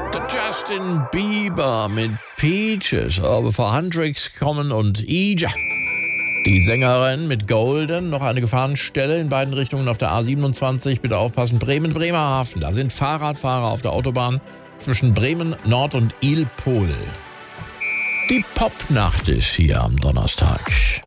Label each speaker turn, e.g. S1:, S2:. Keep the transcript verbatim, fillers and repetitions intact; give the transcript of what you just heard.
S1: Der Justin Bieber mit Peaches. Aber bevor Huntrix kommen und Ija. Die Sängerin mit Golden, noch eine Gefahrenstelle in beiden Richtungen auf der A siebenundzwanzig. Bitte aufpassen, Bremen-Bremerhaven. Da sind Fahrradfahrer auf der Autobahn zwischen Bremen Nord und Ilpol. Die Popnacht ist hier am Donnerstag.